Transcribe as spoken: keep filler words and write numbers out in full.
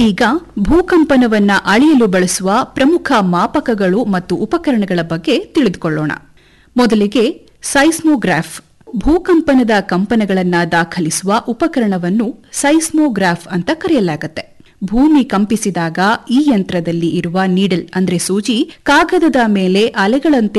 ಈಗ ಭೂಕಂಪನವನ್ನ ಅಳೆಯಲು ಬಳಸುವ ಪ್ರಮುಖ ಮಾಪಕಗಳು ಮತ್ತು ಉಪಕರಣಗಳ ಬಗ್ಗೆ ತಿಳಿದುಕೊಳ್ಳೋಣ. ಮೊದಲಿಗೆ ಸೈಸ್ಮೋಗ್ರಾಫ್. ಭೂಕಂಪನದ ಕಂಪನಗಳನ್ನು ದಾಖಲಿಸುವ ಉಪಕರಣವನ್ನು ಸೈಸ್ಮೋಗ್ರಾಫ್ ಅಂತ ಕರೆಯಲಾಗುತ್ತೆ. ಭೂಮಿ ಕಂಪಿಸಿದಾಗ ಈ ಯಂತ್ರದಲ್ಲಿ ಇರುವ ನೀಡಲ್ ಅಂದ್ರೆ ಸೂಜಿ ಕಾಗದದ ಮೇಲೆ ಅಲೆಗಳಂತೆ